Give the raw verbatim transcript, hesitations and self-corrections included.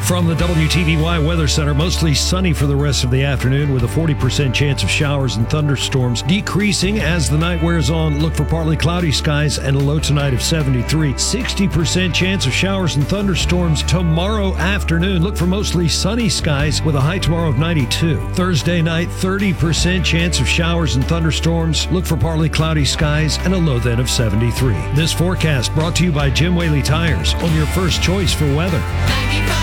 From the W T V Y Weather Center, mostly sunny for the rest of the afternoon with a forty percent chance of showers and thunderstorms decreasing as the night wears on. Look for partly cloudy skies and a low tonight of seventy-three. sixty percent chance of showers and thunderstorms tomorrow afternoon. Look for mostly sunny skies with a high tomorrow of ninety-two. Thursday night, thirty percent chance of showers and thunderstorms. Look for partly cloudy skies and a low then of seventy-three. This forecast brought to you by Jim Whaley Tires, on your first choice for weather. ninety-five